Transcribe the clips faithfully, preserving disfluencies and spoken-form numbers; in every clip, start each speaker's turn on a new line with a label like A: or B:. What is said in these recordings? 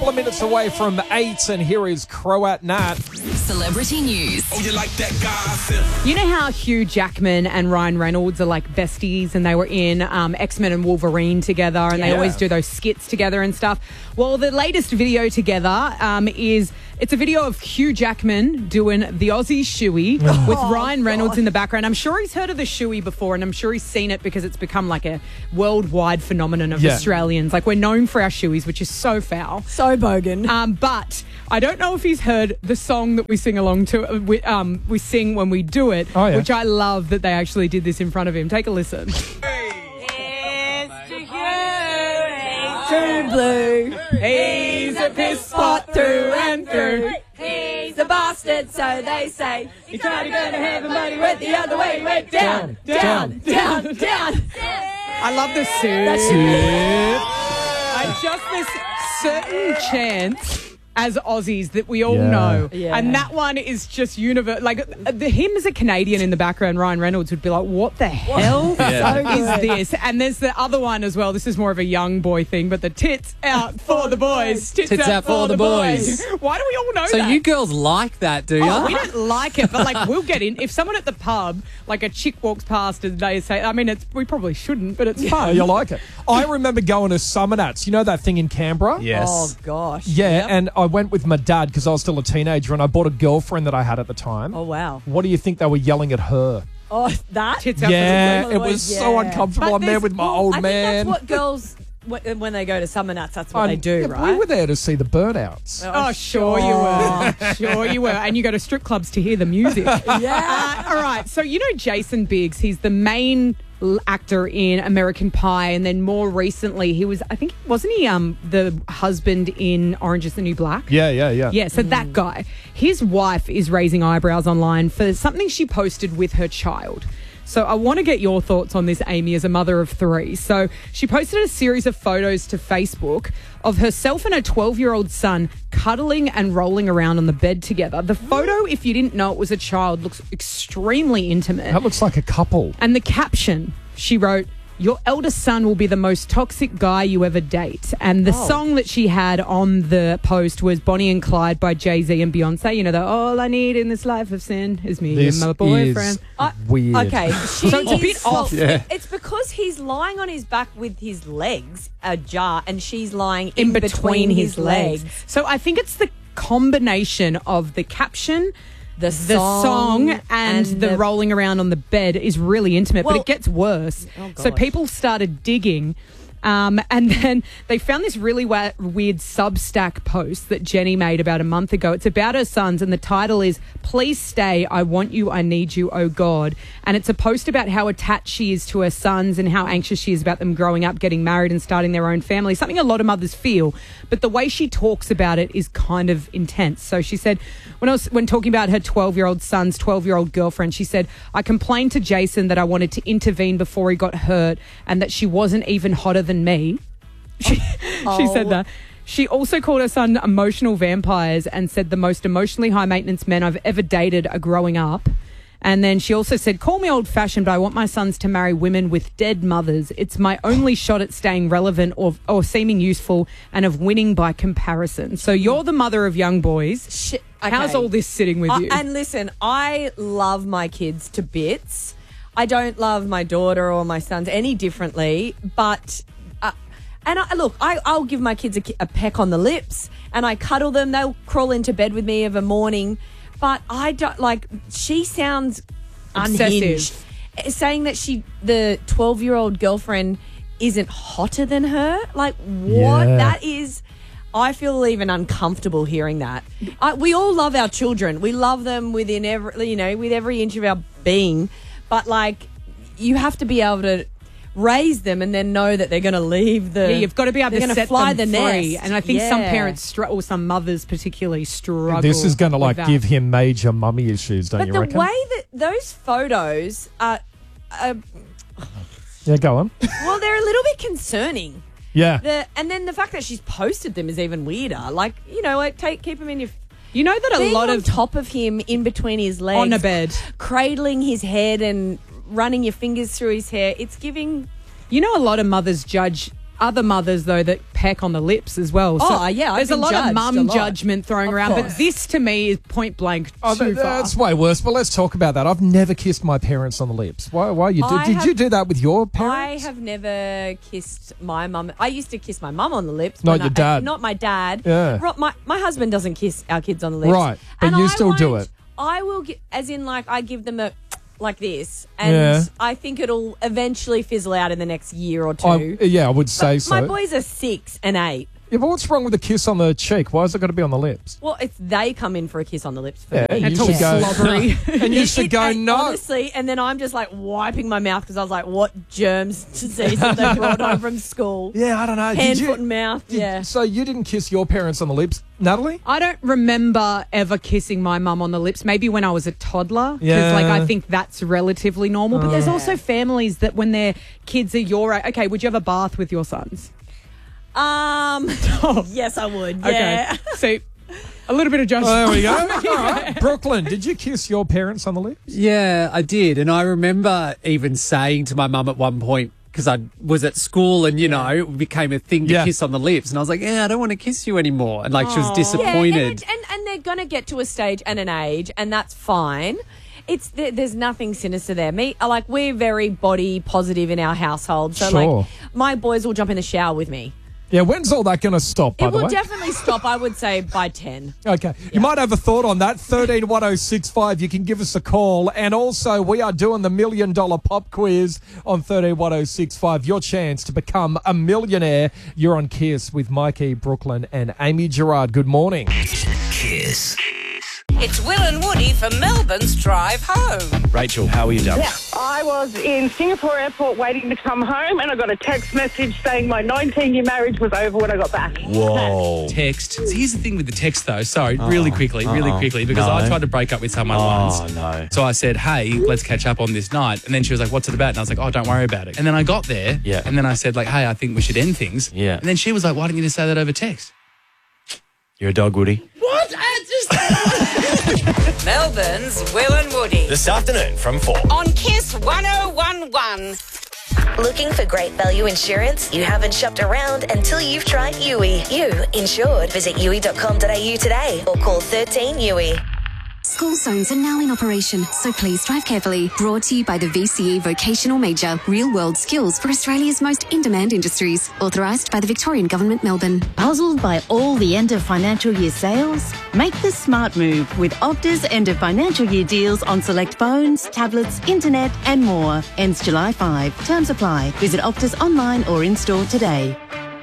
A: Couple of minutes away from eight, and here is Croat Nat.
B: Celebrity news.
C: Oh, you like that gossip?
D: You know how Hugh Jackman and Ryan Reynolds are like besties, and they were in um, X-Men and Wolverine together, and
A: Yeah.
D: they always do those skits together and stuff. Well, the latest video together um, is it's a video of Hugh Jackman doing the Aussie shoey with Ryan Reynolds in the background. I'm sure he's heard of the shoey before, and I'm sure he's seen it because it's become like a worldwide phenomenon of
A: Yeah.
D: Australians. Like, we're known for our shoeys, which is so foul.
E: So bogan.
D: Um, but I don't know if he's heard the song that we sing along to. Uh, we, um, we sing when we do it,
A: Oh, yeah.
D: which I love that they actually did this in front of him. Take a listen.
E: True blue.
D: He's a piss pot through and through.
E: He's a bastard, so they say.
D: He tried to go to heaven, but he went the other way. He went down,
E: Down, down, down.
D: I love the suit. I just this certain chance as Aussies that we all
A: Yeah.
D: know.
E: Yeah.
D: And that one is just universe. Like, uh, the, him as a Canadian in the background, Ryan Reynolds, would be like, what the hell
E: Yeah.
D: is this? And there's the other one as well. This is more of a young boy thing, but the tits out for the boys. Tits,
F: Tits out for the boys.
D: Why do we all know
F: So
D: that?
F: you girls like that, do you?
D: Oh, we don't like it, but like we'll get in. If someone at the pub, like a chick walks past and they say, I mean, it's we probably shouldn't, but it's
A: Oh,
D: fun.
A: you like it? I remember going to Summer Nats. You know that thing in Canberra?
F: Yes.
E: Oh, gosh.
A: Yeah, and I went with my dad because I was still a teenager, and I bought a girlfriend that I had at the time.
E: Oh, wow.
A: What do you think they were yelling at her?
E: Oh, that?
D: Tits out
A: Yeah,
D: for the
A: it
D: boys.
A: was so
E: Yeah.
A: uncomfortable.
E: But
A: I'm there
E: there's-
A: with my
E: well,
A: old
E: I
A: man.
E: think that's what girls, wh- when they go to summer nuts, that's what
A: Um,
E: they do,
A: yeah,
E: right?
A: We were there to see the burnouts.
D: Oh, sure you were. Sure you were. And you go to strip clubs to hear the music.
E: Yeah.
D: Uh, all right. So, you know Jason Biggs, he's the main l- actor in American Pie, and then more recently he was, I think, wasn't he um the husband in Orange is the New Black?
A: Yeah, yeah, yeah.
D: Yeah, so that guy, his wife is raising eyebrows online for something she posted with her child. So I want to get your thoughts on this, Amy, as a mother of three. So she posted a series of photos to Facebook of herself and her twelve-year-old son cuddling and rolling around on the bed together. The photo, if you didn't know it was a child, looks extremely intimate.
A: That looks like a couple.
D: And the caption, she wrote, "Your eldest son will be the most toxic guy you ever date." And the
E: Oh.
D: song that she had on the post was Bonnie and Clyde by Jay-Z and Beyonce. You know, the all I need in this life of sin is me
A: This
D: and my boyfriend.
A: is
E: I-
A: weird.
E: Okay, she
D: So it's a
E: is-
D: bit off.
E: well,
F: Yeah.
E: It's because he's lying on his back with his legs ajar, and she's lying
D: In
E: in,
D: between, his legs. So I think it's the combination of the caption,
E: The
D: the
E: song,
D: song, and,
E: and
D: the,
E: the-
D: rolling around on the bed is really intimate, but
E: Well-
D: it gets worse.
E: Oh,
D: so
E: gosh.
D: people started digging. Um, and then they found this really wa- weird Substack post that Jenny made about a month ago. It's about her sons, and the title is "Please Stay, I Want You, I Need You, Oh God." And it's a post about how attached she is to her sons and how anxious she is about them growing up, getting married and starting their own family, something a lot of mothers feel. But the way she talks about it is kind of intense. So she said, when I was when talking about her twelve-year-old son's twelve-year-old girlfriend, she said, "I complained to Jason that I wanted to intervene before he got hurt and that she wasn't even hotter than me." She, she
E: Oh.
D: said that. She also called her son emotional vampires and said the most emotionally high maintenance men I've ever dated are growing up. And then she also said, "Call me old-fashioned, but I want my sons to marry women with dead mothers. It's my only shot at staying relevant or, or seeming useful and of winning by comparison." So you're the mother of young boys.
E: Shit.
D: How's
E: Okay.
D: all this sitting with
E: I-
D: you?
E: and listen, I love my kids to bits. I don't love my daughter or my sons any differently, but uh, and I, look, I, I'll give my kids a, ki- a peck on the lips, and I cuddle them. They'll crawl into bed with me of a morning, but I don't like. She sounds unhinged,
D: Obsessive.
E: saying that she, the twelve-year-old girlfriend, isn't hotter than her. Like what?
A: Yeah.
E: That is. I feel even uncomfortable hearing that. I, we all love our children. We love them within every, you know, with every inch of our being. But like, you have to be able to raise them and then know that they're going to leave the.
D: yeah, you've got to be able
E: they're
D: to
E: gonna
D: set
E: fly
D: them
E: the
D: free.
E: nest.
D: And I think some
E: Yeah.
D: parents, str- or some mothers particularly, struggle.
A: This is going to
D: with
A: like
D: that.
A: give him major mummy issues, don't
E: But
A: you
E: the
A: reckon?
E: way that those photos are, are,
A: yeah, go on.
E: well, they're a little bit concerning.
A: Yeah.
E: The and then the fact that she's posted them is even weirder. Like, you know, like take keep them in your.
D: You know that a
E: Being
D: lot
E: on
D: of
E: top of him, in between his legs,
D: on a bed.
E: cradling his head and running your fingers through his hair. It's giving.
D: You know, a lot of mothers judge other mothers, though, that peck on the lips as well. So
E: Oh, yeah, I've
D: there's a
E: been
D: lot of
E: judged
D: mum
E: a lot.
D: judgment thrown
E: Of
D: around, but
E: course.
D: this to me is point blank
A: Oh,
D: too
A: that-
D: far.
A: that's way worse. But let's talk about that. I've never kissed my parents on the lips. Why? Why you did?
E: I
A: Did
E: have-
A: you do that with your
E: I
A: parents?
E: have never kissed my mum. I used to kiss my mum on the lips.
A: Not
E: when
A: your
E: I-
A: dad.
E: Not my dad.
A: Yeah.
E: Ro- My, my husband doesn't kiss our kids on the lips.
A: Right, but
E: And
A: you
E: I
A: still do
E: won't-
A: it.
E: I will, gi- as in, like, I give them a like this, and
A: Yeah.
E: I think it'll eventually fizzle out in the next year or two.
A: I, yeah, I would say so.
E: My boys are six and eight.
A: Yeah, but what's wrong with a kiss on the cheek? Why has it got to be on the lips?
E: Well, it's they come in for a kiss on the lips for
A: Yeah,
E: me.
A: you
D: It's all
A: should go.
D: slobbery.
A: And you
E: It-
A: should
E: it-
A: go
E: and
A: no.
E: Honestly, and then I'm just like wiping my mouth because I was like, what germs disease have they brought home from school?
A: Yeah, I don't know.
E: Hand,
A: Did you,
E: foot, and mouth.
A: did-
E: yeah.
A: So you didn't kiss your parents on the lips, Natalie?
D: I don't remember ever kissing my mum on the lips. Maybe when I was a toddler, because
A: Yeah.
D: like I think that's relatively normal. But there's also families that when their kids are your age, okay, would you have a bath with your sons?
E: Um. Yes, I would. Yeah.
D: Okay, so a little bit of judgment.
A: Oh, there we go. All right. Brooklyn, did you kiss your parents on the lips?
F: Yeah, I did. And I remember even saying to my mum at one point, because I was at school and, you know, it became a thing to
A: Yeah.
F: kiss on the lips. And I was like, yeah, I don't want to kiss you anymore. And like, she was
E: Yeah, and,
F: disappointed.
E: it- and and they're gonna get to a stage and an age, and that's fine. It's there, there's nothing sinister there. Me, I like we're very body positive in our household, so
A: Sure.
E: like my boys will jump in the shower with me.
A: Yeah, when's all that going to stop, by
E: It
A: the
E: will
A: way?
E: definitely stop. I would say by ten.
A: Okay. You might have a thought on that. one three one oh six five. You can give us a call. And also, we are doing the million dollar pop quiz on one three one oh six five. Your chance to become a millionaire. You're on Kiss with Mikey, Brooklyn, and Amy Gerard. Good morning.
C: Kiss.
B: It's Will and Woody for Melbourne's Drive Home.
G: Rachel, how are you done?
H: I was in Singapore airport waiting to come home and I got a text message saying my nineteen-year marriage was over when I got back.
G: Whoa.
I: Text. So here's the thing with the text, though. Sorry, really quickly, really quickly, because
G: no.
I: I tried to break up with someone
G: Oh,
I: once.
G: no.
I: So I said, hey, let's catch up on this night. And then she was like, what's it about? And I was like, oh, don't worry about it. And then I got there.
G: Yeah.
I: And then I said, like, hey, I think we should end things.
G: Yeah.
I: And then she was like, why didn't you just say that over text?
G: You're a dog, Woody.
I: What? I just...
B: Melbourne's Will and Woody
G: This afternoon from four.
B: on Kiss one oh one one.
J: Looking for great value insurance? You haven't shopped around until you've tried U I. You insured. Visit U I dot com dot a u today or call thirteen U I.
K: School zones are now in operation, so please drive carefully. Brought to you by the V C E Vocational Major, real-world skills for Australia's most in-demand industries. Authorised by the Victorian Government, Melbourne.
L: Puzzled by all the end of financial year sales? Make the smart move with Optus end of financial year deals on select phones, tablets, internet and more. Ends July fifth. Terms apply. Visit Optus online or in-store today.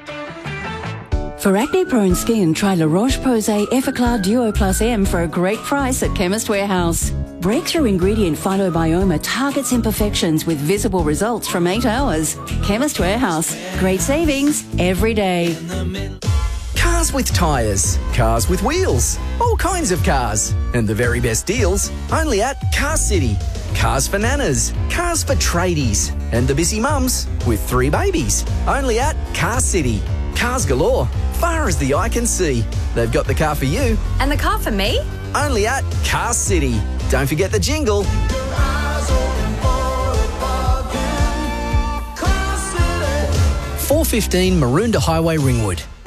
L: For acne-prone skin, try La Roche-Posay Effaclar Duo Plus M for a great price at Chemist Warehouse. Breakthrough ingredient Phytobioma targets imperfections with visible results from eight hours. Chemist Warehouse. Great savings every day.
M: Cars with tyres, cars with wheels, all kinds of cars. And the very best deals only at Car City. Cars for nanas, cars for tradies, and the busy mums with three babies. Only at Car City. Cars galore, far as the eye can see. They've got the car for you.
J: And the car for me?
M: Only at Car City. Don't forget the jingle. four fifteen Maroondah Highway, Ringwood.